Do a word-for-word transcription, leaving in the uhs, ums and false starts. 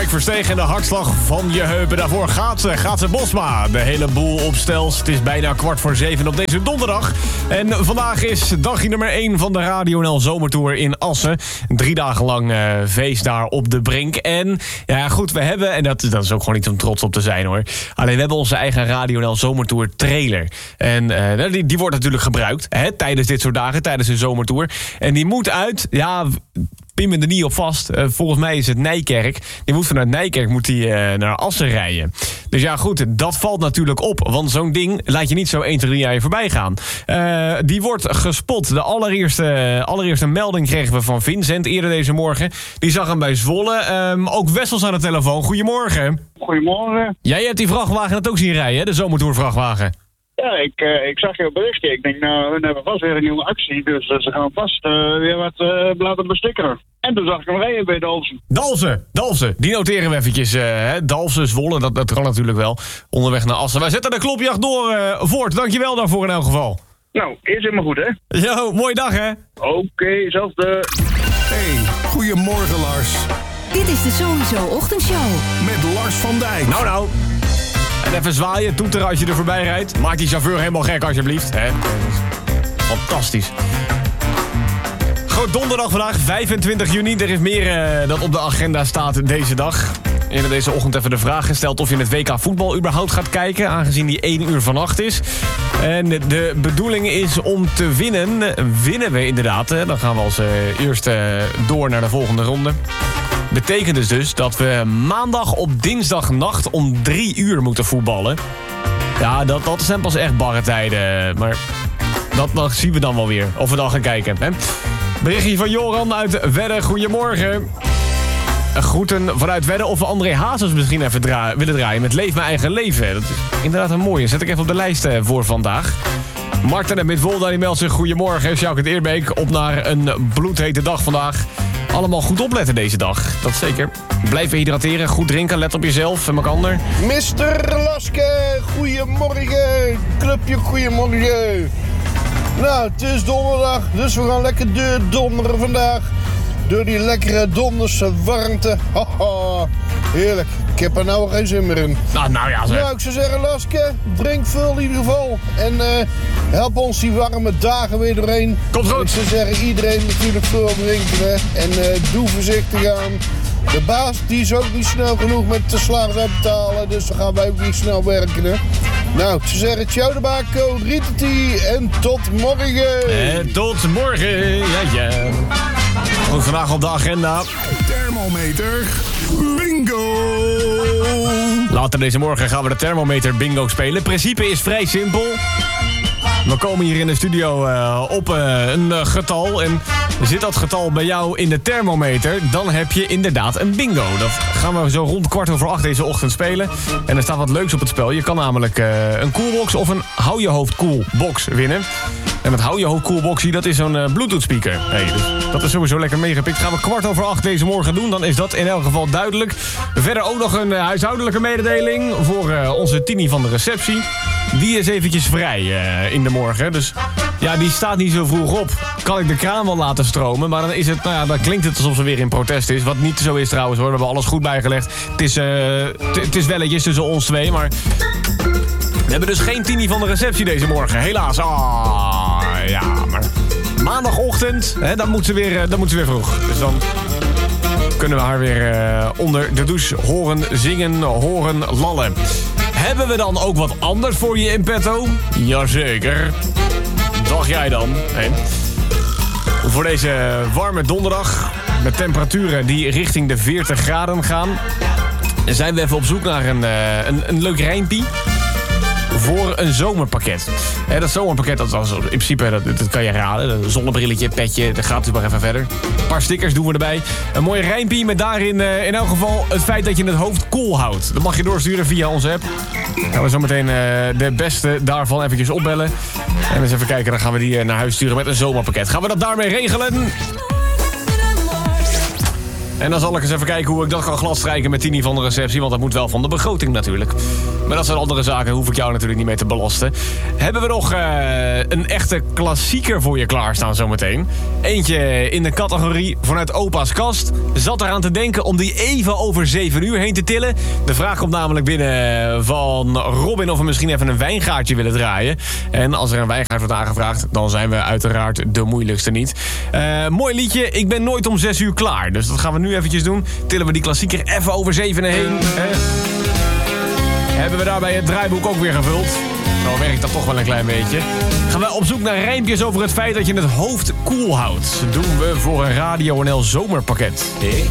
Mike Verstegen en de hartslag van je heupen. Daarvoor gaat ze, gaat ze Bosma. De hele boel op stels. Het is bijna kwart voor zeven op deze donderdag. En vandaag is dagje nummer één van de Radio N L Zomertour in Assen. Drie dagen lang uh, feest daar op de Brink. En ja, goed, we hebben, en dat, dat is ook gewoon niet om trots op te zijn hoor. Alleen we hebben onze eigen Radio N L Zomertour trailer. En uh, die, die wordt natuurlijk gebruikt hè, tijdens dit soort dagen, tijdens de Zomertour. En die moet uit, ja, pin me er niet op vast. Uh, volgens mij is het Nijkerk. Die moet vanuit Nijkerk moet die, uh, naar Assen rijden. Dus ja, goed, dat valt natuurlijk op. Want zo'n ding laat je niet zo één, twee, drie jaar voorbij gaan. Uh, die wordt gespot. De allereerste, allereerste melding kregen we van Vincent eerder deze morgen. Die zag hem bij Zwolle. Um, ook Wessels aan de telefoon. Goedemorgen. Goedemorgen. Jij hebt die vrachtwagen het ook zien rijden, hè? De Zomertour vrachtwagen. Ja, ik, uh, ik zag jouw berichtje. Ik denk, nou, hun hebben vast weer een nieuwe actie. Dus uh, ze gaan vast uh, weer wat uh, laten bestikkeren. En toen zag ik hem rijden bij Dalfsen. Dalfsen, Dalfsen. Die noteren we eventjes. Uh, hè? Dalfsen, Zwolle, dat, dat kan natuurlijk wel. Onderweg naar Assen. Wij zetten de klopjacht door uh, voort. Dankjewel daarvoor in elk geval. Nou, is helemaal goed, hè? Yo, mooie dag, hè? Oké, okay, zelfde. Hey, goedemorgen, Lars. Dit is de Sowieso Ochtendshow. Met Lars van Dijk. Nou, nou. En even zwaaien, toeteren als je er voorbij rijdt. Maak die chauffeur helemaal gek alsjeblieft. Hè? Fantastisch. Goed, donderdag vandaag, vijfentwintig juni. Er is meer uh, dan op de agenda staat deze dag. Eerder deze ochtend even de vraag gesteld of je in het W K voetbal überhaupt gaat kijken, aangezien die één uur vannacht is. En de bedoeling is om te winnen. Winnen we inderdaad, hè? Dan gaan we als uh, eerste door naar de volgende ronde. Betekent dus dus dat we maandag op dinsdagnacht om drie uur moeten voetballen. Ja, dat, dat zijn pas echt barre tijden. Maar dat, dat zien we dan wel weer. Of we dan gaan kijken. Hè? Berichtje van Joran uit Wedde. Goedemorgen. Groeten vanuit Wedde. Of we André Hazes misschien even dra- willen draaien met Leef Mijn Eigen Leven. Dat is inderdaad een mooie. Zet ik even op de lijst voor vandaag. Marten en Midwolda die meldt zich. Goedemorgen. Sjoukert Eerbeek op naar een bloedhete dag vandaag. Allemaal goed opletten deze dag. Dat zeker. Blijven hydrateren, goed drinken, let op jezelf en elkander. mister Laske, goedemorgen. Clubje, goedemorgen. Nou, het is donderdag, dus we gaan lekker deur donderen vandaag. Door die lekkere donderse warmte. Haha, heerlijk. Ik heb er nou geen zin meer in. Nou, nou ja zeg. Nou, ik zou zeggen, Laske, drink veel in ieder geval. En uh, help ons die warme dagen weer doorheen. Komt goed. Ik zou zeggen, iedereen natuurlijk veel drinken. Hè. En uh, doe voorzichtig aan. De baas die is ook niet snel genoeg met de salaris uitbetalen. Dus dan gaan wij ook niet snel werken. Hè. Nou, ik zou zeggen, ciao de bako, rieteti en tot morgen. En tot morgen, ja ja. Goed, vandaag op de agenda. Thermometer bingo. Later deze morgen gaan we de thermometer bingo spelen. Het principe is vrij simpel. We komen hier in de studio uh, op uh, een uh, getal. En zit dat getal bij jou in de thermometer, dan heb je inderdaad een bingo. Dat gaan we zo rond kwart over acht deze ochtend spelen. En er staat wat leuks op het spel. Je kan namelijk uh, een coolbox of een hou je hoofd coolbox winnen. En met hou je hoofd coolboxie, dat is zo'n uh, Bluetooth speaker. Hey, dus dat is sowieso lekker meegepikt. Gaan we kwart over acht deze morgen doen, dan is dat in elk geval duidelijk. Verder ook nog een uh, huishoudelijke mededeling voor uh, onze Tini van de receptie. Die is eventjes vrij uh, in de morgen. Dus ja, die staat niet zo vroeg op. Kan ik de kraan wel laten stromen, maar dan is het, nou ja, dan klinkt het alsof ze weer in protest is. Wat niet zo is trouwens hoor, we hebben alles goed bijgelegd. Het is, uh, t- het is welletjes tussen ons twee, maar we hebben dus geen Tini van de receptie deze morgen. Helaas. Ah, ja, maar maandagochtend, hè, dan moet ze weer, uh, dan moet ze weer vroeg. Dus dan kunnen we haar weer uh, onder de douche horen zingen, horen lallen. Hebben we dan ook wat anders voor je in petto? Jazeker. Dacht jij dan? Hè? Voor deze warme donderdag, met temperaturen die richting de veertig graden gaan, zijn we even op zoek naar een, uh, een, een leuk rijmpie voor een zomerpakket. Hè, dat zomerpakket, dat was in principe, dat, dat kan je raden. Een zonnebrilletje, petje, dat gaat dus maar even verder. Een paar stickers doen we erbij. Een mooi rijmpie met daarin uh, in elk geval het feit dat je het hoofd koel houdt. Dat mag je doorsturen via onze app. Gaan we zo meteen uh, de beste daarvan eventjes opbellen. En eens even kijken, dan gaan we die uh, naar huis sturen met een zomerpakket. Gaan we dat daarmee regelen? En dan zal ik eens even kijken hoe ik dat kan gladstrijken met Tini van de receptie. Want dat moet wel van de begroting natuurlijk. Maar dat zijn andere zaken, hoef ik jou natuurlijk niet mee te belasten. Hebben we nog uh, een echte klassieker voor je klaarstaan zometeen. Eentje in de categorie vanuit opa's kast. Zat eraan te denken om die even over zeven uur heen te tillen. De vraag komt namelijk binnen van Robin of we misschien even een wijngaartje willen draaien. En als er een wijngaard wordt aangevraagd, dan zijn we uiteraard de moeilijkste niet. Uh, mooi liedje, ik ben nooit om zes uur klaar. Dus dat gaan we nu eventjes doen. Tillen we die klassieker even over zeven heen. Eh. Hebben we daarbij het draaiboek ook weer gevuld. Nou werkt dat toch wel een klein beetje. Gaan we op zoek naar rijmpjes over het feit dat je het hoofd koel houdt. Doen we voor een Radio N L zomerpakket. Ik